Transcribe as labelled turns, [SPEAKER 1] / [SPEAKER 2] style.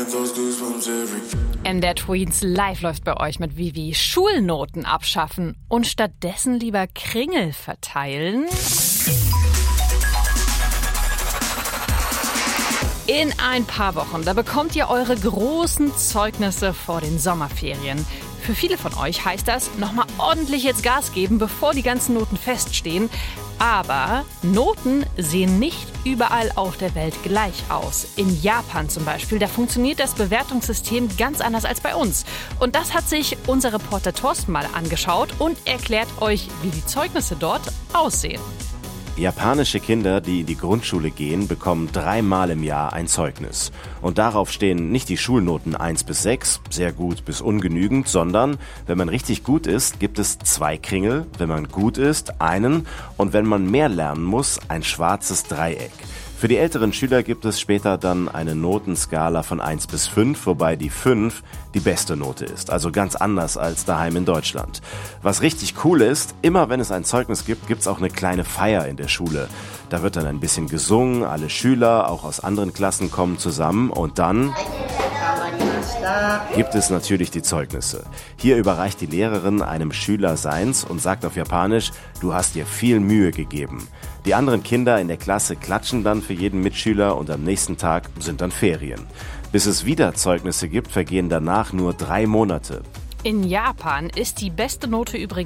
[SPEAKER 1] MDR Tweens live läuft bei euch mit Vivi. Schulnoten abschaffen und stattdessen lieber Kringel verteilen. In ein paar Wochen, da bekommt ihr eure großen Zeugnisse vor den Sommerferien. Für viele von euch heißt das, nochmal ordentlich jetzt Gas geben, bevor die ganzen Noten feststehen. Aber Noten sehen nicht überall auf der Welt gleich aus. In Japan zum Beispiel, da funktioniert das Bewertungssystem ganz anders als bei uns. Und das hat sich unser Reporter Thorsten mal angeschaut und erklärt euch, wie die Zeugnisse dort aussehen.
[SPEAKER 2] Japanische Kinder, die in die Grundschule gehen, bekommen 3-mal im Jahr ein Zeugnis. Und darauf stehen nicht die Schulnoten 1 bis 6, sehr gut bis ungenügend, sondern wenn man richtig gut ist, gibt es 2 Kringel, wenn man gut ist, einen und wenn man mehr lernen muss, ein schwarzes Dreieck. Für die älteren Schüler gibt es später dann eine Notenskala von 1 bis 5, wobei die 5 die beste Note ist, also ganz anders als daheim in Deutschland. Was richtig cool ist, immer wenn es ein Zeugnis gibt, gibt es auch eine kleine Feier in der Schule. Da wird dann ein bisschen gesungen, alle Schüler, auch aus anderen Klassen kommen zusammen und dann gibt es natürlich die Zeugnisse. Hier überreicht die Lehrerin einem Schüler seins und sagt auf Japanisch, du hast dir viel Mühe gegeben. Die anderen Kinder in der Klasse klatschen dann für jeden Mitschüler und am nächsten Tag sind dann Ferien. Bis es wieder Zeugnisse gibt, vergehen danach nur 3 Monate.
[SPEAKER 1] In Japan ist die beste Note übrigens